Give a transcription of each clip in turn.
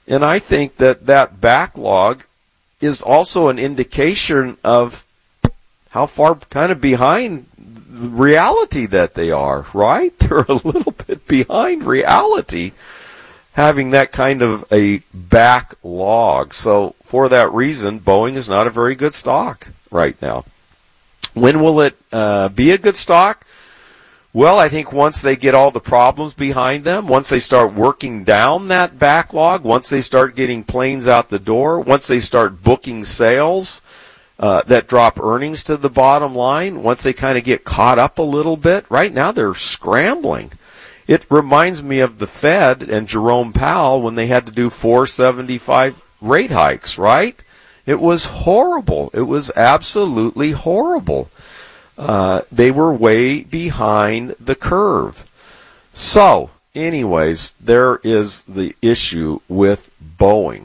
And I think that backlog is also an indication of how far kind of behind reality that they are, right? They're a little bit behind reality, having that kind of a backlog. So for that reason, Boeing is not a very good stock right now. When will it be a good stock? Well, I think once they get all the problems behind them, once they start working down that backlog, once they start getting planes out the door, once they start booking sales that drop earnings to the bottom line, once they kind of get caught up a little bit, right now they're scrambling. It reminds me of the Fed and Jerome Powell when they had to do 475 rate hikes, right? It was horrible. It was absolutely horrible. They were way behind the curve. So, anyways, there is the issue with Boeing.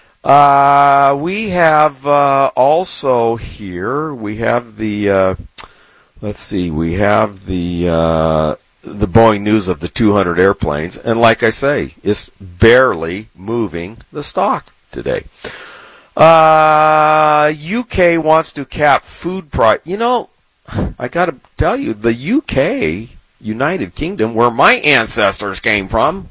We have also here, we have the, we have the Boeing news of the 200 airplanes. And like I say, it's barely moving the stock today. UK wants to cap food price. You know, I got to tell you, the UK, United Kingdom, where my ancestors came from,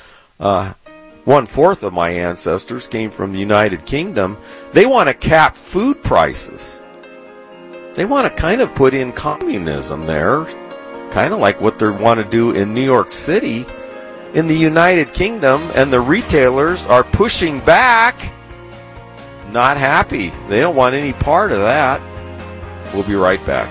1/4 of my ancestors came from the United Kingdom. They want to cap food prices. They want to kind of put in communism there, kind of like what they want to do in New York City. In the United Kingdom, and the retailers are pushing back. Not happy. They don't want any part of that. We'll be right back.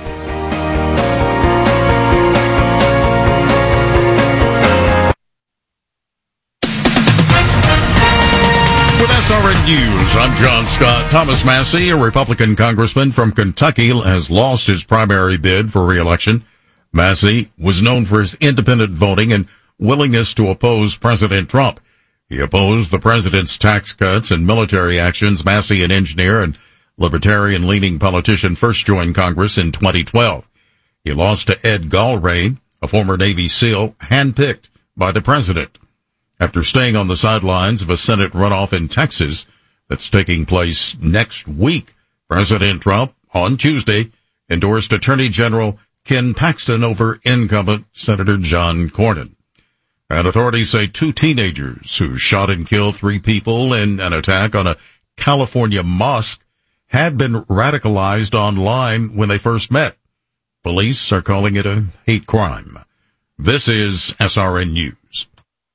With SRN News, I'm John Scott. Thomas Massie, a Republican congressman from Kentucky, has lost his primary bid for re-election. Massie was known for his independent voting and willingness to oppose President Trump. He opposed the president's tax cuts and military actions. Massie, an engineer and libertarian-leaning politician, first joined Congress in 2012. He lost to Ed Galbraith, a former Navy SEAL, handpicked by the president. After staying on the sidelines of a Senate runoff in Texas that's taking place next week, President Trump, on Tuesday, endorsed Attorney General Ken Paxton over incumbent Senator John Cornyn. And authorities say 2 teenagers who shot and killed 3 people in an attack on a California mosque had been radicalized online when they first met. Police are calling it a hate crime. This is SRN News.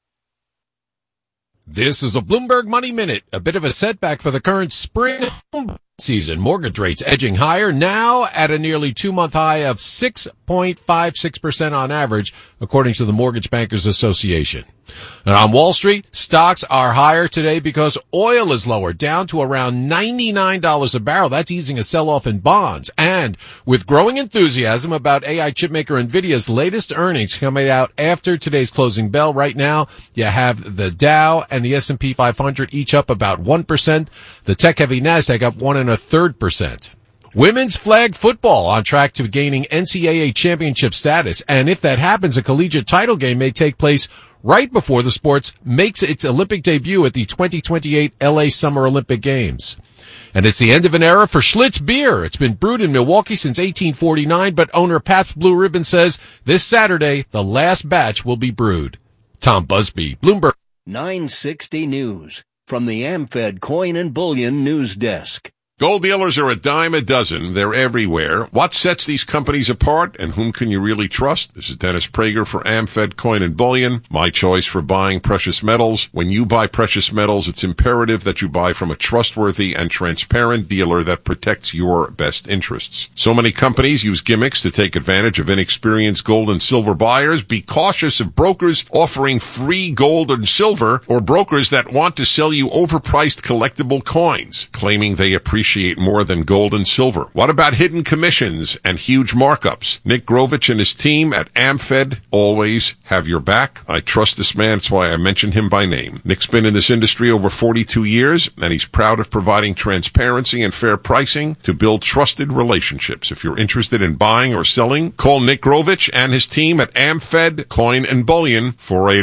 This is a Bloomberg Money Minute. A bit of a setback for the current spring season. Mortgage rates edging higher, now at a nearly 2-month high of 6.56% on average, according to the Mortgage Bankers Association. And on Wall Street, stocks are higher today because oil is lower, down to around $99 a barrel. That's easing a sell-off in bonds. And with growing enthusiasm about AI chipmaker NVIDIA's latest earnings coming out after today's closing bell, right now you have the Dow and the S&P 500 each up about 1%. The tech-heavy NASDAQ up 1.33%. Women's flag football on track to gaining NCAA championship status. And if that happens, a collegiate title game may take place right before the sports makes its Olympic debut at the 2028 LA Summer Olympic Games. And it's the end of an era for Schlitz beer. It's been brewed in Milwaukee since 1849, but owner Pabst Blue Ribbon says this Saturday, the last batch will be brewed. Tom Busby, Bloomberg. 960 News from the AmFed Coin and Bullion News Desk. Gold dealers are a dime a dozen. They're everywhere. What sets these companies apart, and whom can you really trust? This is Dennis Prager for AmFed Coin and Bullion, my choice for buying precious metals. When you buy precious metals, it's imperative that you buy from a trustworthy and transparent dealer that protects your best interests. So many companies use gimmicks to take advantage of inexperienced gold and silver buyers. Be cautious of brokers offering free gold and silver, or brokers that want to sell you overpriced collectible coins, claiming they appreciate appreciate more than gold and silver? What about hidden commissions and huge markups? Nick Grovich and his team at AmFed always have your back. I trust this man. That's why I mention him by name. Nick's been in this industry over 42 years, and he's proud of providing transparency and fair pricing to build trusted relationships. If you're interested in buying or selling, call Nick Grovich and his team at AmFed Coin and Bullion,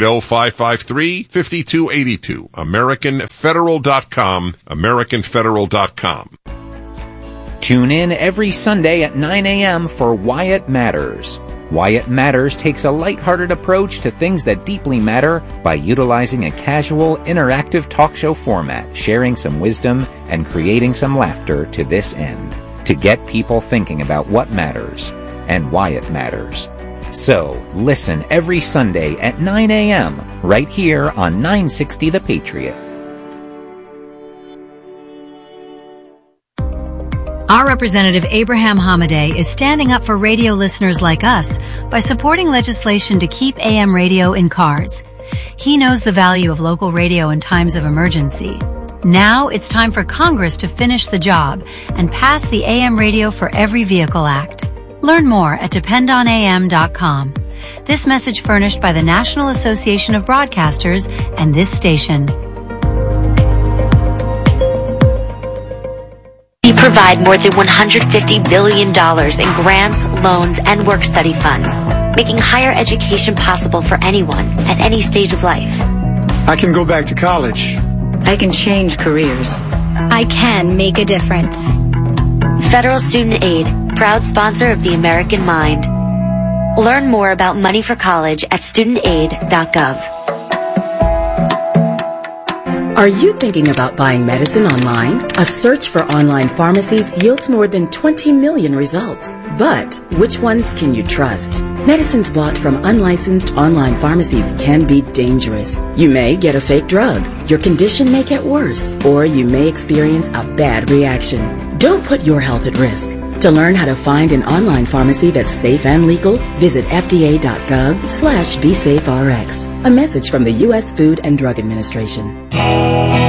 480-553-5282. AmericanFederal.com. AmericanFederal.com. Tune in every Sunday at 9 a.m. for Wyatt Matters. Wyatt Matters takes a lighthearted approach to things that deeply matter by utilizing a casual, interactive talk show format, sharing some wisdom and creating some laughter to this end, to get people thinking about what matters and why it matters. So, listen every Sunday at 9 a.m. right here on 960 The Patriot. Our representative Abraham Hamadeh is standing up for radio listeners like us by supporting legislation to keep AM radio in cars. He knows the value of local radio in times of emergency. Now it's time for Congress to finish the job and pass the AM Radio for Every Vehicle Act. Learn more at dependonam.com. This message furnished by the National Association of Broadcasters and this station. We provide more than $150 billion in grants, loans, and work-study funds, making higher education possible for anyone at any stage of life. I can go back to college. I can change careers. I can make a difference. Federal Student Aid, proud sponsor of the American Mind. Learn more about money for college at studentaid.gov. Are you thinking about buying medicine online? A search for online pharmacies yields more than 20 million results. But which ones can you trust? Medicines bought from unlicensed online pharmacies can be dangerous. You may get a fake drug, your condition may get worse, or you may experience a bad reaction. Don't put your health at risk. To learn how to find an online pharmacy that's safe and legal, visit fda.gov/BeSafeRx. A message from the U.S. Food and Drug Administration.